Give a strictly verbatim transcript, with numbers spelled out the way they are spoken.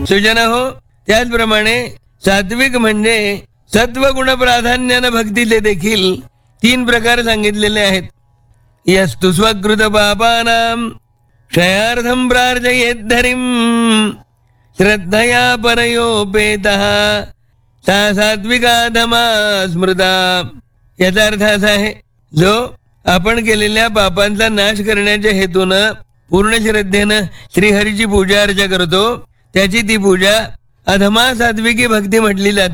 सुजन हो, त्याचप्रमाणे सात्विक म्हणजे सत्वगुण प्राधान्यानं भक्तीचे देखील तीन प्रकार सांगितलेले आहेत. यस्तु स्वकृत पापानां क्षयार्थं प्रार्थयेद्धरिं श्रद्धया परयोपेतः सा सात्विका धमा स्मृता. याचा अर्थ असा आहे, जो आपण केलेल्या पापांचा नाश करण्याच्या हेतूनं पूर्ण श्रद्धेनं श्रीहरीची पूजा अर्चा करतो, त्याची ती पूजा अधमा सात्विकी भक्ती म्हटली जाते.